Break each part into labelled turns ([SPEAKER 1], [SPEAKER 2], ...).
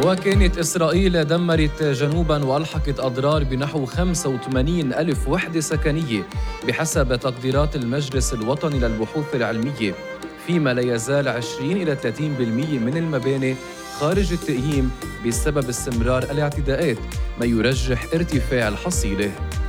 [SPEAKER 1] وكانت إسرائيل دمرت جنوباً وألحقت أضرار بنحو 85 ألف وحدة سكنية بحسب تقديرات المجلس الوطني للبحوث العلمية، فيما لا يزال 20 إلى 30% من المباني خارج التقييم بسبب استمرار الاعتداءات، ما يرجح ارتفاع الحصيلة.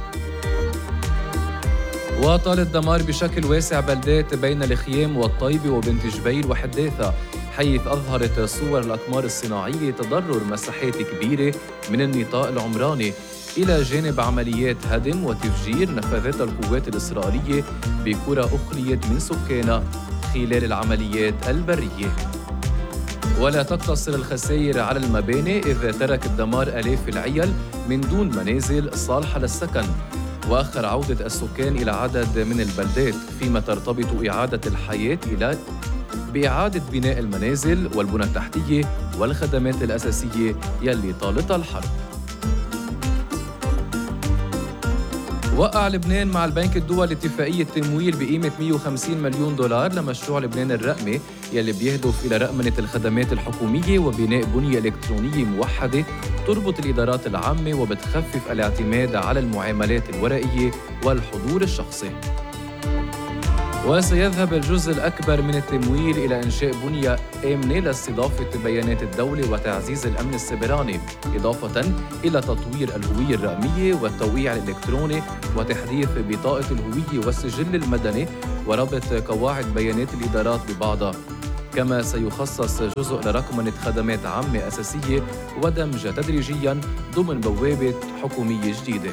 [SPEAKER 1] وطال الدمار بشكل واسع بلدات بين الخيام والطيبة وبنت جبيل وحداثة، حيث أظهرت صور الأقمار الصناعية تضرر مساحات كبيرة من النطاق العمراني، إلى جانب عمليات هدم وتفجير نفذتها القوات الإسرائيلية بقرى أخليت من سكانها خلال العمليات البرية. ولا تقتصر الخسائر على المباني، إذ ترك الدمار آلاف العيال من دون منازل صالحة للسكن، وأخر عودة السكان إلى عدد من البلدات، فيما ترتبط إعادة الحياة بإعادة بناء المنازل والبنى التحتية والخدمات الأساسية يلي طالتها الحرب. وقع لبنان مع البنك الدولي اتفاقية تمويل بقيمة 150 مليون دولار لمشروع لبنان الرقمي يلي بيهدف إلى رقمنة الخدمات الحكومية وبناء بنية إلكترونية موحدة تربط الإدارات العامة وبتخفف الاعتماد على المعاملات الورقية والحضور الشخصي. وسيذهب الجزء الأكبر من التمويل إلى إنشاء بنية آمنة لاستضافة بيانات الدولة وتعزيز الأمن السيبراني، إضافة إلى تطوير الهوية الرقمية والتوقيع الإلكتروني وتحديث بطاقة الهوية والسجل المدني وربط قواعد بيانات الإدارات ببعضها. كما سيخصص جزء لرقمنة خدمات عامة أساسية ودمج تدريجياً ضمن بوابة حكومية جديدة.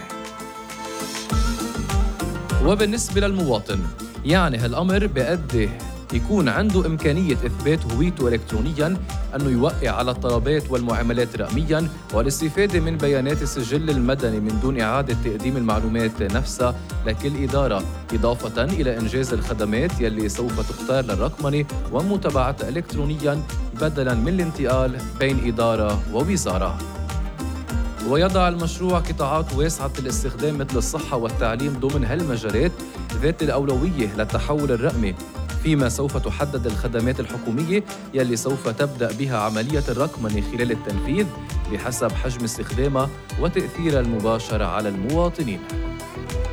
[SPEAKER 1] وبالنسبة للمواطن، يعني هالأمر بيؤدي يكون عنده إمكانية إثبات هويته إلكترونياً، أنه يوقع على الطلبات والمعاملات رقمياً والاستفادة من بيانات السجل المدني من دون إعادة تقديم المعلومات نفسها لكل إدارة، إضافة إلى إنجاز الخدمات يلي سوف تختار للرقمنة ومتابعتها إلكترونياً بدلاً من الانتقال بين إدارة ووزارة. ويضع المشروع قطاعات واسعة الاستخدام مثل الصحة والتعليم ضمن هالمجالات ذات الأولوية للتحول الرقمي، فيما سوف تحدد الخدمات الحكومية يلي سوف تبدأ بها عملية الرقمنة خلال التنفيذ بحسب حجم استخدامها وتأثيرها المباشر على المواطنين.